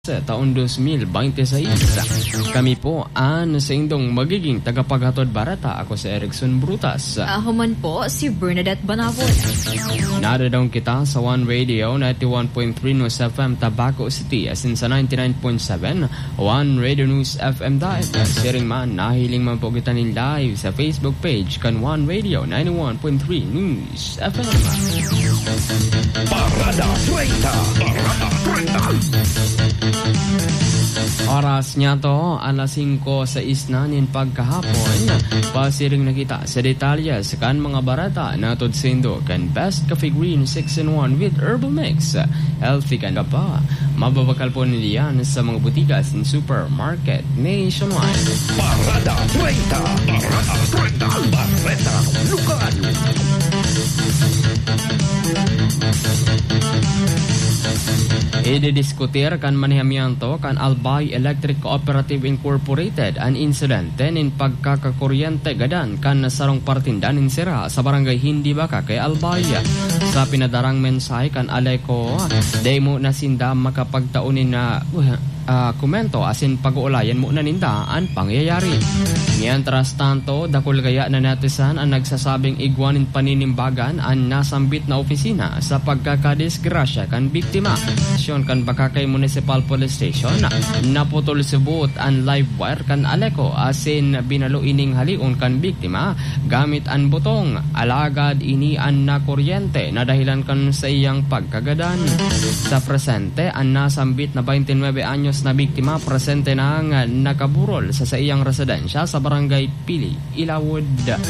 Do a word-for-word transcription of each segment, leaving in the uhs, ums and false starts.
sa taon two thousand twenty-six. Kami po ang sa indong magiging tagapaghatod barata. Ako si Erickson Brutas. Ako man po si Bernadette Banavon. Nadadaong kita sa One Radio ninety-one point three News F M Tabaco City, asin sa ninety-nine point seven One Radio News F M dahil siring man nahiling man po kita ni live sa Facebook page kan One Radio ninety-one point three News F M. Parada treinta. Parada treinta. Oras niya to, alas singko sa isnanin pagkahapon. Pasiring nakita sa detalye sa kan mga barata na tudsindo kan Best Coffee Green six in one with Herbal Mix. Healthy ka na pa. Mababakal po niliyan sa mga butikas in supermarket nationwide. Parada treinta. Parada treinta. Bareta lokal. Ididiskutir kan manihamianto kan Albay Electric Cooperative Incorporated an insidente nin pagkakakuryente gadan kan sarong partindan nin sira sa barangay Hindi Baka kay Albay. Sa pinadarang mensahe kan Aleco, demo na sinda makapagtaunin na uh, uh, komento asin pag-uulayan mo na ninda ang pangyayari. Mientras tanto, dakol gaya na netizen ang nagsasabing igwanin paninimbagan ang nasambit na opisina sa pagkakadisgrasya kan biktima. Syon kan Bakakay Municipal Police Station, naputol subot ang live wire kan Aleco asin binalo ining halion kan biktima gamit ang butong. Alagad ini ang nakuryente na dahilan kan sa iyang pagkagadan. Sa presente, ang nasambit na twenty-nine anyos na biktima presente na ang nakaburol sa sa iyang residensya sa Barangay Pili, Ilawod.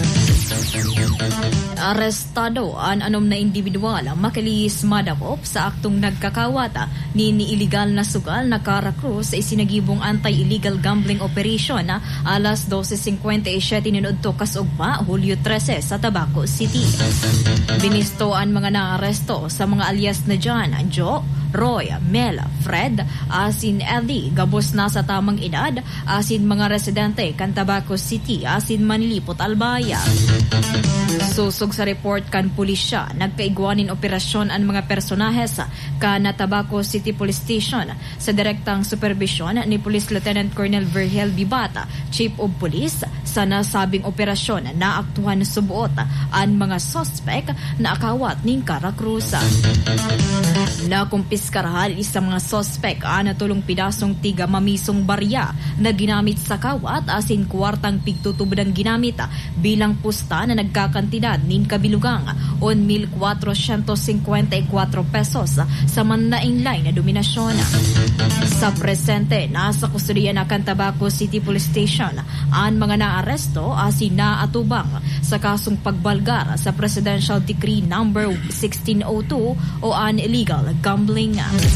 Arestado ang anom na individual ang makilis madakop sa aktong nagkakawata ni ni illegal na sugal na Caracruz sa isinagibong anti-illegal gambling operation na alas twelve fifty-seven ninudto kasugma Hulyo thirteen sa Tabaco City. Binisto ang mga naaresto sa mga alias na John, Joe, Roy, Mel, Fred, asin Eddie, gabos na sa tamang edad, asin mga residente kan Tabaco City, asin Manlipot, Albaya. Susog sa report kan pulisya, nagkaigwanin operasyon ang mga personahes kan Tabaco City Police Station sa direktang supervision ni Police Lieutenant Colonel Virgil Bibata, Chief of Police. Sa nasabing operasyon na aktuhan subuot ang mga suspect na akawat ning Caracruz. Nakumpiskarahan isang mga suspect ang natulong pidasong tiga mamisong barya na ginamit sa kawat asin kwartang pigtutubdang ginamit bilang pusta na nagkakantidad nin kabilugang one million four hundred fifty-four pesos sa manlaing line na dominasyon. Sa presente, nasa kustudiya na kan Tabaco City Police Station ang mga naaresto asin naatubang sa kasong pagbalgar sa Presidential Decree number sixteen oh two o an illegal gambling.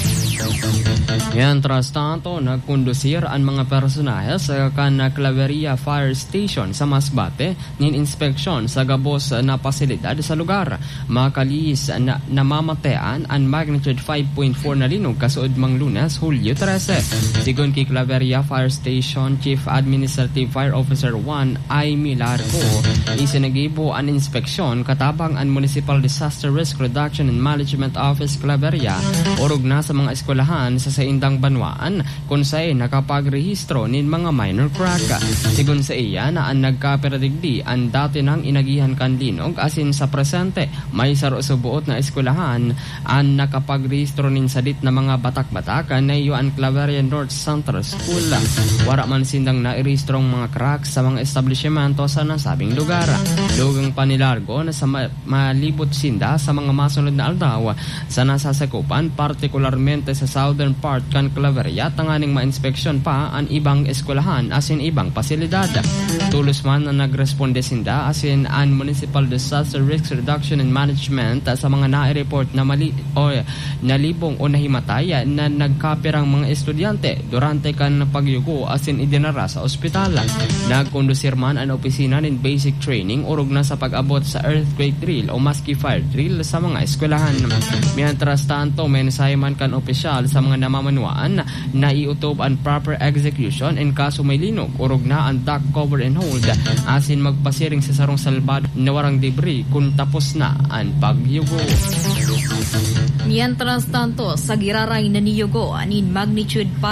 Mientras tanto, nagkondusir ang mga personahe sa kan Claveria Fire Station sa Masbate nin inspeksyon sa gabos na pasilidad sa lugar. Makalis na namamatean ang magnitude five point four na linog kasuod mang Lunes, Hulyo thirteen. Sigon kay Claveria Fire Station Chief Administrative Fire Officer one Aimee Larco, isinagibo ang inspeksyon katabang ang Municipal Disaster Risk Reduction and Management Office Claveria orog na sa mga eskwelahan sa saindang banwaan kung sa'y nakapagrehistro nin mga minor crack. Sigun sa iya na ang nagkaperadigdi ang dati ng inagihan kan linog asin sa presente may saro subuot na eskwelahan ang nakapagrehistro nin sadit na mga batak-batakan na iyo ang Claveria North Central School. Wara man sindang nairehistrong mga cracks sa mga establishmento sa nasabing lugar. Lugang panilargo na sa ma- malibot sinda sa mga masunod na aldaw sa nasasakupan, partikularmente sa southern part kan Claveria, tanganing ma-inspeksyon pa ang ibang eskwelahan asin ibang pasilidad. Tulos man na nagresponde sinda asin ang Municipal Disaster Risk Reduction and Management sa mga nai-report na mali o nalibong o nahimatay na nagkapirang mga estudyante durante kan pagyugo asin idinara sa ospital. Nagkondusir man ang opisina nin basic training urog na sa pag-abot sa earthquake drill o maski fire drill sa mga eskwelahan. Mientras tanto, mensahe man kan opisyal sa mga namamanuan na iutob ang proper execution in kaso may linog urog na ang dock cover and hold asin magpasiring sa sarong salbado na warang debris kung tapos na ang pagyugo. Mientras tanto, sa giraray na niyugo anin magnitude